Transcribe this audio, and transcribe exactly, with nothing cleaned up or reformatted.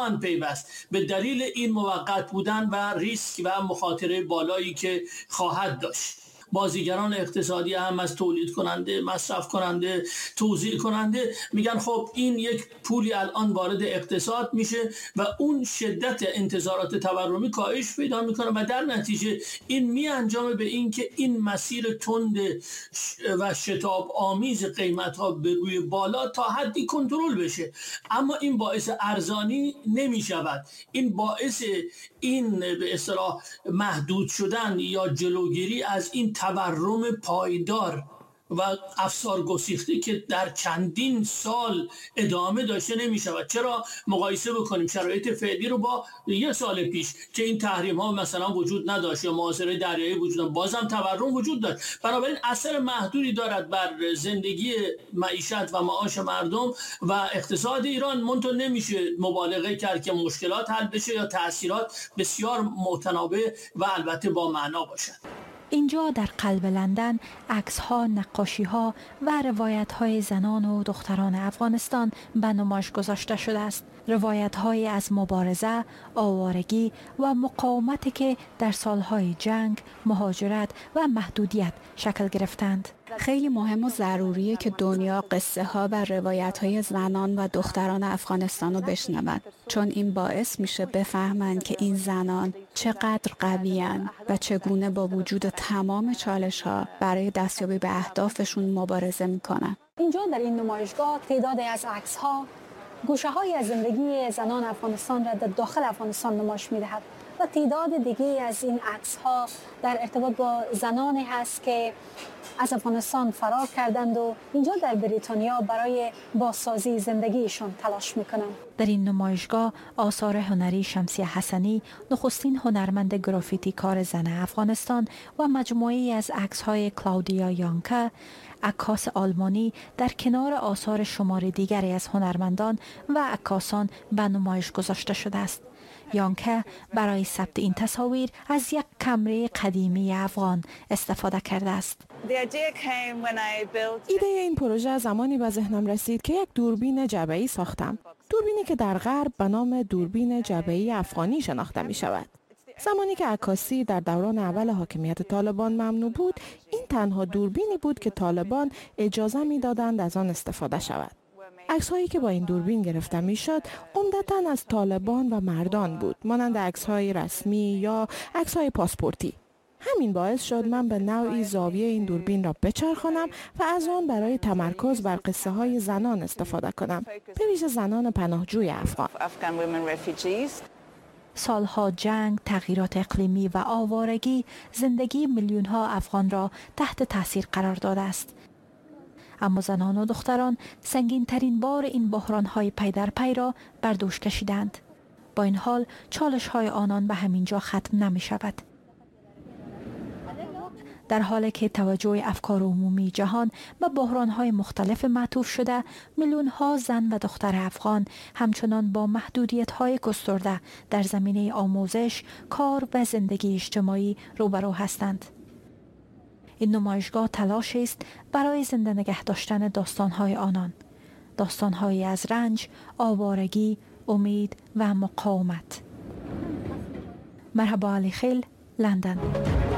نخواهند پیوست به دلیل این موقت بودن و ریسک و مخاطره بالایی که خواهد داشت. بازیگران اقتصادی هم از تولید کننده، مصرف کننده، توزیع کننده میگن خب این یک پولی الان وارد اقتصاد میشه و اون شدت انتظارات تورمی کاهش پیدا میکنه و در نتیجه این می انجامه به این که این مسیر تند و شتاب آمیز قیمت ها به روی بالا تا حدی کنترل بشه. اما این باعث ارزانی نمیشود، این باعث این به اصطلاح محدود شدن یا جلوگیری از این تورم پایدار و افسار گسیخته که در چندین سال ادامه داشته نمی شود. چرا مقایسه بکنیم شرایط فعلی رو با یه سال پیش که این تحریم ها مثلا وجود نداشت یا محاصره دریایی وجود نداشت، بازم تورم وجود داشت. بنابراین اثر محدودی دارد بر زندگی، معیشت و معاش مردم و اقتصاد ایران. منتها نمیشه مبالغه کرد که مشکلات حل بشه یا تأثیرات بسیار متنوع و البته با معنا باشد. اینجا در قلب لندن عکس‌ها، نقاشی‌ها و روایت‌های زنان و دختران افغانستان به نمایش گذاشته شده است. روایت‌های از مبارزه، آوارگی و مقاومتی که در سالهای جنگ، مهاجرت و محدودیت شکل گرفتند. خیلی مهم و ضروریه که دنیا قصه ها و روایت های زنان و دختران افغانستان رو بشنود، چون این باعث میشه بفهمند که این زنان چقدر قویان و چگونه با وجود تمام چالش ها برای دستیابی به اهدافشون مبارزه میکنن. اینجا در این نمایشگاه تعدادی از عکس ها گوشه های از زندگی زنان افغانستان را در داخل افغانستان نمایش میدهد و تعداد دیگه از این عکس ها در ارتباط با زنانی هست که از افغانستان فرار کردند و اینجا در بریتانیا برای بازسازی زندگیشون تلاش میکنند. در این نمایشگاه آثار هنری شمسیه حسنی، نخستین هنرمند گرافیتی کار زن افغانستان و مجموعه‌ای از عکس‌های کلاودیا یانکه، عکاس آلمانی، در کنار آثار شمار دیگری از هنرمندان و عکاسان به نمایش گذاشته شده است. یانکه برای ثبت این تصاویر از یک کمره قدیمی افغان استفاده کرده است. ایده این پروژه زمانی به ذهنم رسید که یک دوربین جبهه‌ای ساختم. دوربینی که در غرب به نام دوربین جبهه‌ای افغانی شناخته می شود. زمانی که عکاسی در دوران اول حاکمیت طالبان ممنوع بود، این تنها دوربینی بود که طالبان اجازه می دادند از آن استفاده شود. عکس‌هایی که با این دوربین گرفته می‌شد عمدتاً از طالبان و مردان بود، مانند عکس‌های رسمی یا عکس‌های پاسپورتی. همین باعث شد من به نوعی زاویه این دوربین را بچرخانم و از آن برای تمرکز بر قصه‌های زنان استفاده کنم، به ویژه زنان پناهجوی افغان. سالها جنگ، تغییرات اقلیمی و آوارگی زندگی میلیون‌ها افغان را تحت تاثیر قرار داده است. اما زنان و دختران سنگین ترین بار این بحران های پی در پی را بر دوش کشیدند. با این حال چالش های آنان به همین جا ختم نمی شود. در حالی که توجه افکار عمومی جهان به بحران های مختلف معطوف شده، میلیون ها زن و دختر افغان همچنان با محدودیت های گسترده در زمینه آموزش، کار و زندگی اجتماعی روبرو هستند. این نمایشگاه تلاش است برای زنده نگه داشتن داستان‌های آنان، داستان‌هایی از رنج، آوارگی، امید و مقاومت. مرحبا علی خیل، لندن.